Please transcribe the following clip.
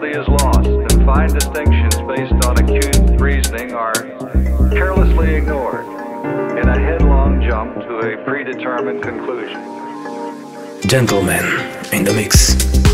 empathy is lost, and fine distinctions based on acute reasoning are carelessly ignored in a headlong jump to a predetermined conclusion. Gentleman in the mix.